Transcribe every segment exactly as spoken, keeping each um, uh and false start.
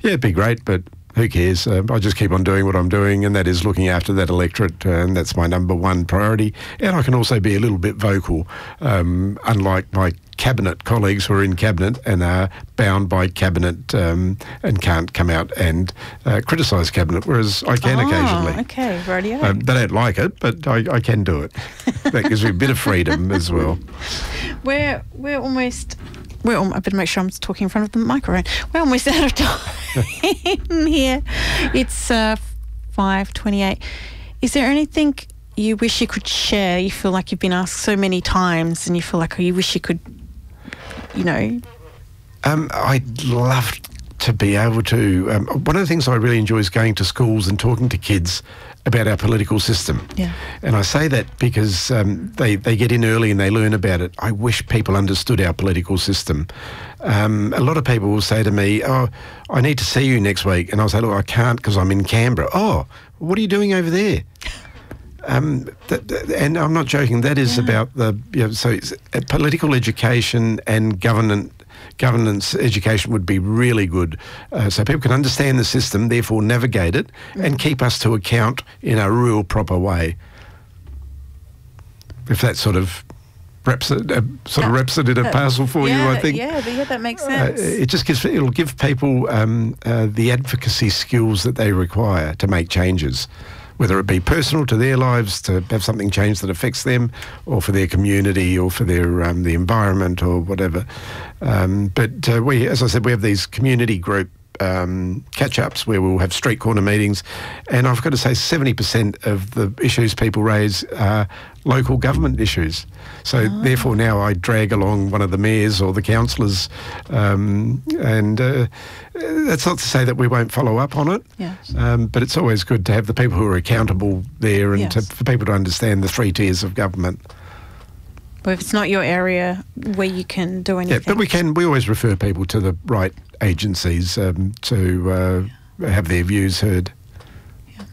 Yeah, it'd be great, but who cares? Uh, I just keep on doing what I'm doing, and that is looking after that electorate, uh, and that's my number one priority. And I can also be a little bit vocal, um, unlike my cabinet colleagues who are in cabinet and are bound by cabinet um, and can't come out and uh, criticise cabinet, whereas I can oh, occasionally. Okay, rightio. Um, they don't like it, but I, I can do it. That gives me a bit of freedom as well. We're we're almost. We're, I better make sure I'm talking in front of the microphone. We're almost out of time here. It's uh, five twenty-eight. Is there anything you wish you could share? You feel like you've been asked so many times and you feel like, oh, you wish you could, you know... Um, I'd love to be able to... Um, one of the things I really enjoy is going to schools and talking to kids about our political system. Yeah. And I say that because um, they, they get in early and they learn about it. I wish people understood our political system. Um, a lot of people will say to me, oh, I need to see you next week. And I'll say, look, I can't because I'm in Canberra. Oh, what are you doing over there? Um, th- th- and I'm not joking, that is yeah. about the, you know, so it's, uh, political education and governance governance education would be really good, uh, so people can understand the system, therefore navigate it, mm. and keep us to account in a real proper way. If that sort of wraps it, uh, sort of wraps it in a uh, parcel for yeah, you, I think. Yeah, yeah, that makes sense. Uh, it just gives it'll give people um, uh, the advocacy skills that they require to make changes, whether it be personal to their lives, to have something change that affects them, or for their community, or for their um, the environment, or whatever. Um, but uh, we, as I said, we have these community group um, catch-ups where we'll have street corner meetings, and I've got to say seventy percent of the issues people raise are local government issues. So oh. therefore now I drag along one of the mayors or the councillors, um, and uh, that's not to say that we won't follow up on it, yes. um, but it's always good to have the people who are accountable there, and yes. to, for people to understand the three tiers of government. But if it's not your area where you can do anything. Yeah, but we can. We always refer people to the right agencies um, to uh, yeah. have their views heard. Yeah.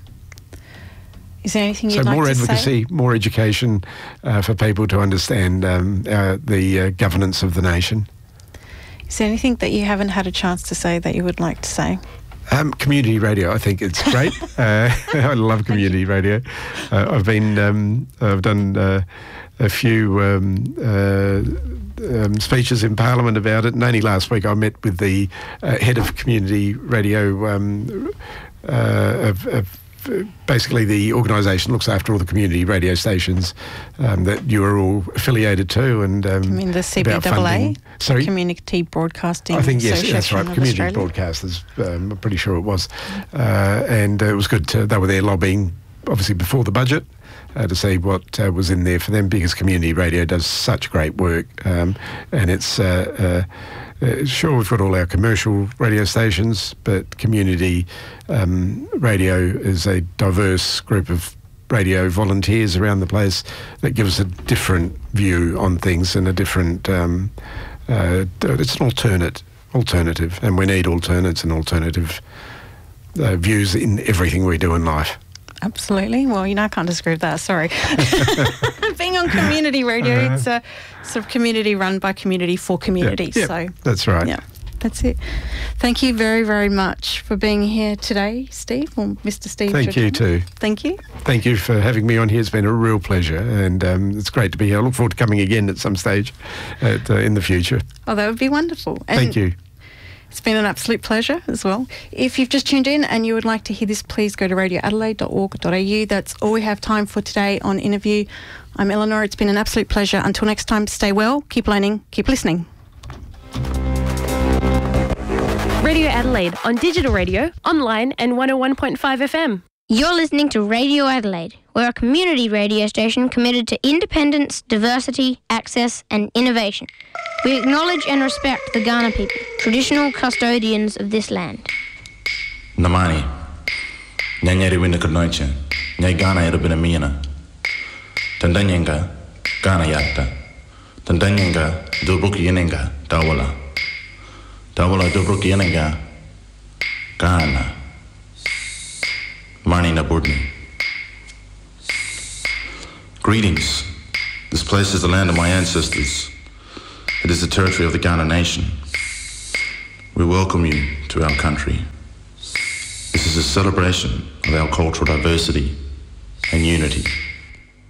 Is there anything you'd so like more to advocacy, say? more education uh, for people to understand um, uh, the uh, governance of the nation. Is there anything that you haven't had a chance to say that you would like to say? Um, community radio, I think it's great. uh, I love community radio. Uh, I've been, um, I've done uh, a few um, uh, um, speeches in Parliament about it, and only last week I met with the uh, head of community radio. Um, uh, of, of basically, the organisation looks after all the community radio stations um, that you are all affiliated to, and um, you mean the C B A A? Sorry, Community Broadcasting. I think yes, Association that's right. of Community Australia. Broadcasters. Um, I'm pretty sure it was, uh, and uh, it was good. To, they were there lobbying, obviously before the budget, uh, to see what uh, was in there for them, because community radio does such great work, um, and it's. Uh, uh, Uh, sure, we've got all our commercial radio stations, but community um, radio is a diverse group of radio volunteers around the place that give us a different view on things and a different... Um, uh, it's an alternate, alternative, and we need alternates and alternative uh, views in everything we do in life. Absolutely. Well, you know, I can't disagree with that. Sorry. Being on community radio, uh, it's a sort of community run by community for community. Yeah, yeah, so that's right. Yeah, that's it. Thank you very, very much for being here today, Steve, or Mister Steve. Thank you too. Thank you. Thank you for having me on here. It's been a real pleasure, and um, it's great to be here. I look forward to coming again at some stage at, uh, in the future. Oh, that would be wonderful. And thank you. It's been an absolute pleasure as well. If you've just tuned in and you would like to hear this, please go to radio adelaide dot org dot a u. That's all we have time for today on Interview. I'm Eleanor. It's been an absolute pleasure. Until next time, stay well, keep learning, keep listening. Radio Adelaide on digital radio, online and one oh one point five F M. You're listening to Radio Adelaide. We're a community radio station committed to independence, diversity, access and innovation. We acknowledge and respect the Kaurna people, traditional custodians of this land. Namani, Nyanyari Winnakarnoicha, Nyagana Erabinamina, Tandanyenga, Ghana Yatta, Tandanyenga, Dubruki Yenenga, Tawala, Tawala Dubruki Yenenga, Ghana, Mani Naburdni. Greetings. This place is the land of my ancestors. It is the territory of the Kaurna nation. We welcome you to our country. a celebration of our cultural diversity and unity.